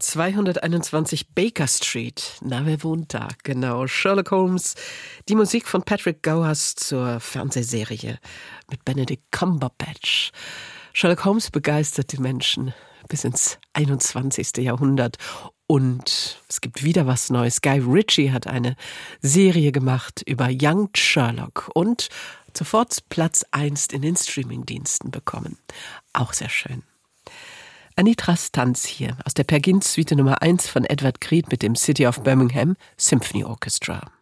221 Baker Street. Na, wer wohnt da? Genau, Sherlock Holmes. Die Musik von Patrick Goers zur Fernsehserie mit Benedict Cumberbatch. Sherlock Holmes begeistert die Menschen bis ins 21. Jahrhundert. Und es gibt wieder was Neues. Guy Ritchie hat eine Serie gemacht über Young Sherlock und sofort Platz 1 in den Streamingdiensten bekommen. Auch sehr schön. Anitras Tanz hier aus der Pergint Suite Nummer 1 von Edward Grieg mit dem City of Birmingham Symphony Orchestra.